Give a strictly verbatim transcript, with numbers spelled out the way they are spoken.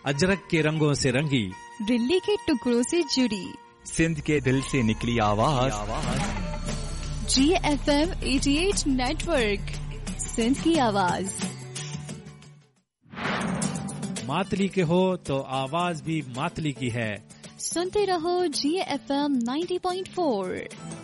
अजरक के रंगों से रंगी, दिल्ली के टुकड़ों से जुड़ी, सिंध के दिल से निकली आवाज, जी एफ एम अठासी नेटवर्क, सिंध की आवाज। मातली के हो तो आवाज भी मातली की है। सुनते रहो जी एफ एम नब्बे पॉइंट चार।